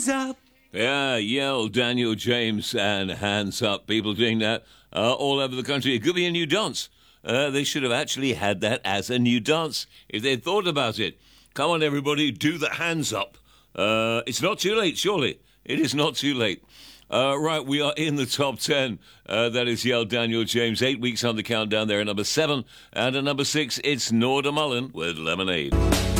hands up. Yeah, yell Daniel James and hands up. People doing that all over the country. It could be a new dance. They should have actually had that as a new dance if they'd thought about it. Come on, everybody, do the hands up. It's not too late, surely. It is not too late. Right, we are in the top 10. That is Yell Daniel James. 8 weeks on the countdown there at number 7. And at number 6, it's Norda Mullen with Lemonade.